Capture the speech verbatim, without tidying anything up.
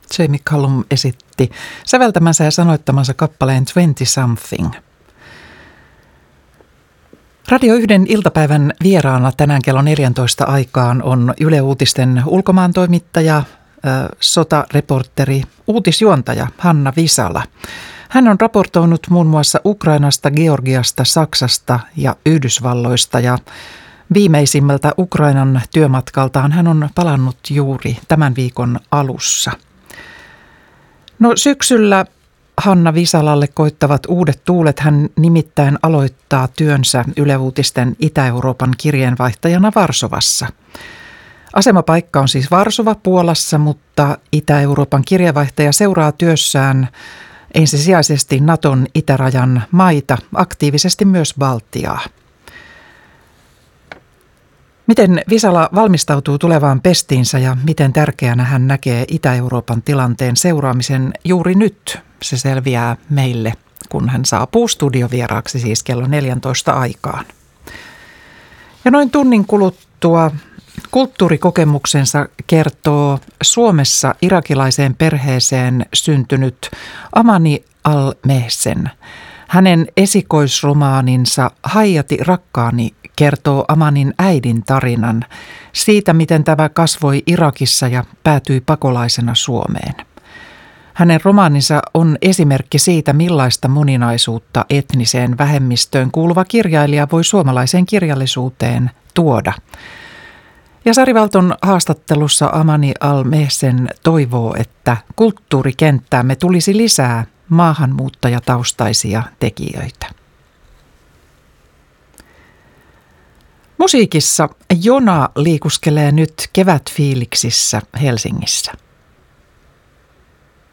Jamie Cullum esitti säveltämänsä ja sanoittamansa kappaleen Twenty Something. Radio yhden iltapäivän vieraana tänään kello neljäntoista aikaan on Yle Uutisten ulkomaantoimittaja, sotareporteri, uutisjuontaja Hanna Visala. Hän on raportoinut muun muassa Ukrainasta, Georgiasta, Saksasta ja Yhdysvalloista ja viimeisimmältä Ukrainan työmatkaltaan hän on palannut juuri tämän viikon alussa. No syksyllä Hanna Visalalle koittavat uudet tuulet. Hän nimittäin aloittaa työnsä Yle Uutisten Itä-Euroopan kirjeenvaihtajana Varsovassa. Asemapaikka on siis Varsova Puolassa, mutta Itä-Euroopan kirjeenvaihtaja seuraa työssään ensisijaisesti Naton itärajan maita, aktiivisesti myös Baltiaa. Miten Visala valmistautuu tulevaan pestiinsä ja miten tärkeänä hän näkee Itä-Euroopan tilanteen seuraamisen juuri nyt? Se selviää meille, kun hän saapuu studiovieraaksi siis kello neljäntoista aikaan. Ja noin tunnin kuluttua kulttuurikokemuksensa kertoo Suomessa irakilaiseen perheeseen syntynyt Amani al-Mehsen. Hänen esikoisromaaninsa Haijati rakkaani kertoo Amanin äidin tarinan siitä, miten tämä kasvoi Irakissa ja päätyi pakolaisena Suomeen. Hänen romaaninsa on esimerkki siitä, millaista moninaisuutta etniseen vähemmistöön kuuluva kirjailija voi suomalaiseen kirjallisuuteen tuoda. Ja Sari Valton haastattelussa Amani al-Mehsen toivoo, että kulttuurikenttäämme tulisi lisää maahanmuuttajataustaisia tekijöitä. Musiikissa Jona liikuskelee nyt kevätfiiliksissä Helsingissä.